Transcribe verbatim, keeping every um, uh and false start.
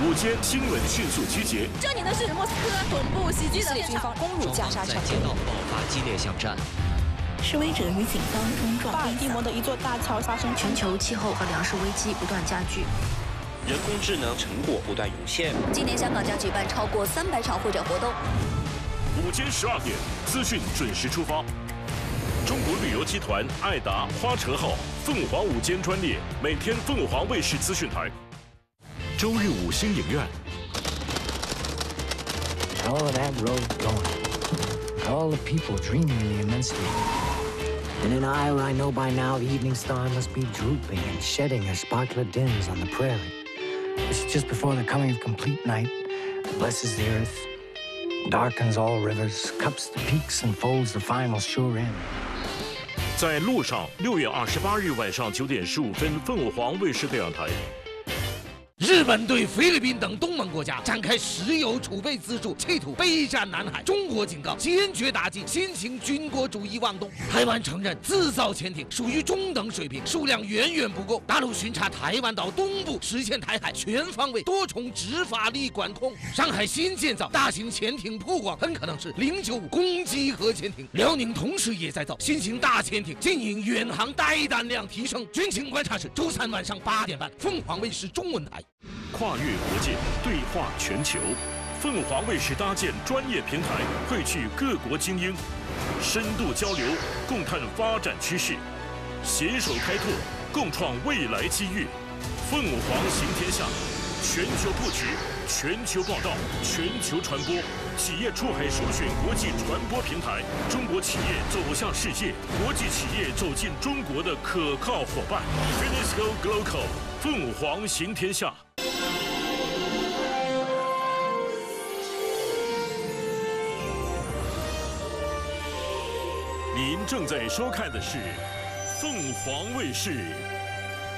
午间新闻迅速集结。 这里呢是莫斯科总部袭击的以色列军方攻入加沙城， 街道爆发激烈巷战。 示威者与警方冲撞。 巴尔的摩的一座大桥发生全球气候和粮食危机不断加剧。 人工智能成果不断涌现。 今年香港将举办超过三百场会展活动。 午间十二点，资讯准时出发。中国旅游集团爱达花车号凤凰午间专列，每天凤凰卫视资讯台。周日午星影院。 All of that road going, all the people dreaming in the immensity. And in Iowa, I know by now the evening star must be drooping and shedding her sparkler dims on the prairie. This is just before the coming of complete night, blesses the earth, darkens all rivers, cups the peaks, and folds the final sure end. 在路上，六月二十八日晚上九点十五分，凤凰卫视电视台。 日本对菲律宾等东盟国家展开石油储备资助，企图备战南海。中国警告，坚决打击新型军国主义妄动。台湾承认自造潜艇属于中等水平，数量远远不够。大陆巡查台湾岛东部，实现台海全方位多重执法力管控。上海新建造大型潜艇曝光，很可能是零九五攻击核潜艇。辽宁同时也在造新型大潜艇，经营远航带弹量提升。军情观察室周三晚上八点半，凤凰卫视中文台。 跨越国界，对话全球，凤凰卫视搭建专业平台，汇聚各国精英，深度交流，共探发展趋势，携手开拓，共创未来机遇。凤凰行天下，全球布局，全球报道，全球传播，企业出海首选国际传播平台，中国企业走向世界，国际企业走进中国的可靠伙伴。Finisco Global， 凤凰行天下。 您正在收看的是凤凰卫视